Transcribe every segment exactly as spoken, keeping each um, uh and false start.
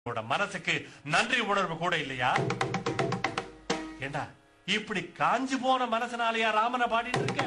மனசுக்கு நன்றி உணர்வு கூட இல்லையா? ஏண்டா இப்படி காஞ்சி போன மனசனாலயா ராமனை பாடிட்டு இருக்க?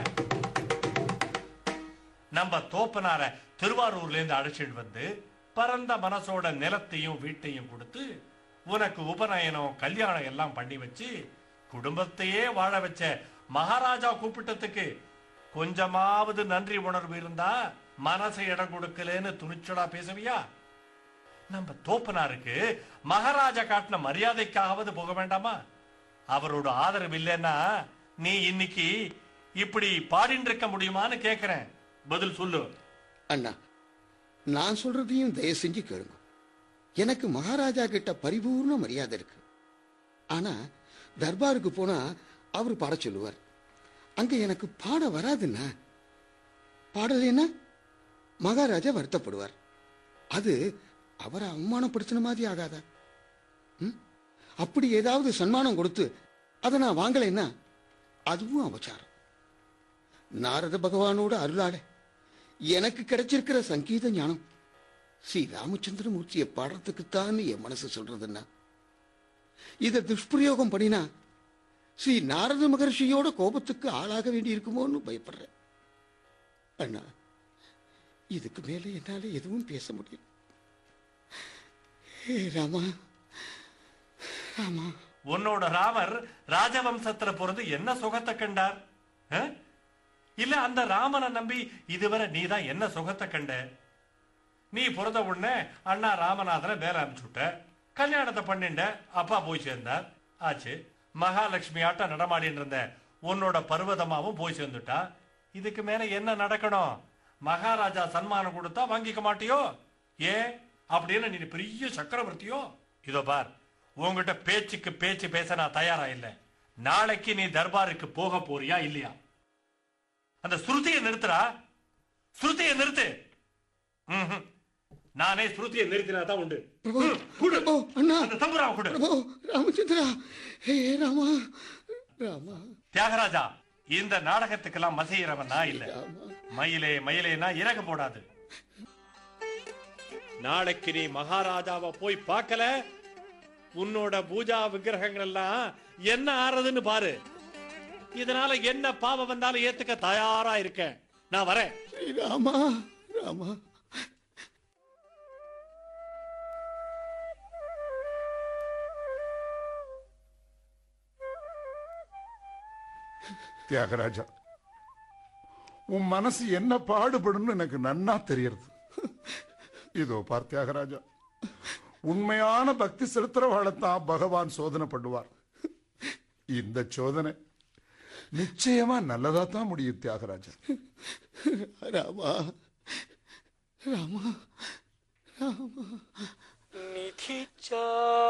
நம்ம தோப்பனார திருவாரூர்ல இருந்து அழைச்சிட்டு வந்து பரந்த மனசோட நிலத்தையும் வீட்டையும் கொடுத்து உனக்கு உபநயனம் கல்யாணம் எல்லாம் பண்ணி வச்சு குடும்பத்தையே வாழ வச்ச மகாராஜா கூப்பிட்டதுக்கு கொஞ்சமாவது நன்றி உணர்வு இருந்தா மனசை இடம் கொடுக்கலன்னு துணிச்சலா பேசுவியா? நம்ம தோப்பனாருக்கு மகாராஜா காட்டின மரியாதைக்காவது போக வேண்டாமா? அவரோட ஆதரவு இல்லைன்னா நீ இன்னைக்கு இப்படி பாடிட்டு இருக்க முடியுமான்னு கேக்குறேன். பதில் சொல்லு. அண்ணா, நான் சொல்றதையும் தயவு செஞ்சு கேளுங்க. எனக்கு மகாராஜா கிட்ட பரிபூர்ண மரியாதை இருக்கு. ஆனா தர்பாருக்கு போனா அவர் பாட சொல்லுவார். அங்க எனக்கு பாட வராதுன்னா, பாடலைன்னா மகாராஜா வருத்தப்படுவார். அது அவரை அவமானப்படுத்தின மாதிரி ஆகாதா? அப்படி ஏதாவது சன்மானம் கொடுத்து அதை நான் வாங்கலைன்னா அதுவும் அபச்சாரம். நாரத பகவானோட அருளால எனக்கு கிடைச்சிருக்கிற சங்கீத ஞானம் ஸ்ரீ ராமச்சந்திரமூர்த்தியை பாடுறதுக்குத்தான் என் மனசு சொல்றதுன்னா, இதை துஷ்பிரயோகம் பண்ணினா ஸ்ரீ நாரத மகர்ஷியோட கோபத்துக்கு ஆளாக வேண்டி இருக்குமோன்னு பயப்படுறேன். அண்ணா, இதுக்கு மேல என்னால எதுவும் பேச முடியும். ராமா ராமா, உன்னோட ராமர் ராஜவம்சத்துல பிறந்து என்ன சுகத்தை கண்டார்? இல்ல அந்த ராமனை நம்பி இதுவரை நீதான் என்ன சுகத்தை கண்ட? நீ பிறந்த உடனே அண்ணா ராமநாதனை வேலை அனுப்பிச்சுட்ட, கல்யாணத்தை பண்ணிண்ட, அப்பா போய் சேர்ந்தார், ஆச்சு. மகாலட்சுமி ஆட்ட நடமாடின்னு இருந்த உன்னோட பர்வதமாவும் போய் சேர்ந்துட்டா. இதுக்கு மேல என்ன நடக்கணும்? மகாராஜா சன்மானம் கொடுத்தா வாங்கிக்க மாட்டியோ? ஏன் அப்படின்னு நீ பெரிய சக்கரவர்த்தியோ? இதோ பார், உங்ககிட்ட பேச்சுக்கு பேச்சு பேச நான் தயாரா இல்லை. நாளைக்கு நீ தர்பாருக்கு போக போறியா இல்லையா? அந்த ஸ்ருதியை நிறுத்துறா, ஸ்ருதியை நிறுத்து. நானே ஸ்ருதியை நிறுத்தினா தான் உண்டு. ராமச்சந்திரா, ராமா ராமா. தியாகராஜா, இந்த நாடகத்துக்கெல்லாம் மசையிறவன் நான் இல்ல. மயிலே மயிலேனா இறக போடாது. நாளைக்கு நீ மகாராஜாவை போய் பார்க்கல, உன்னோட பூஜா விக்கிரகங்கள் எல்லாம் என்ன ஆறதுன்னு பாரு. இதனால என்ன பாவம் வந்தாலும் ஏத்துக்க தயாரா இருக்கேன். நான் வரேன். ராமா ராமா. தியாகராஜா, உன் மனசு என்ன பாடுபடும் எனக்கு நன்னா தெரியறது. இதோ பார் தியாகராஜா, உண்மையான பக்தி செலுத்துறவாழத்தான் பகவான் சோதனை பண்ணுவார். இந்த சோதனை நிச்சயமா நல்லதா தான் முடியும் தியாகராஜா. ராமா ராமா ராமா. நிதிச்சா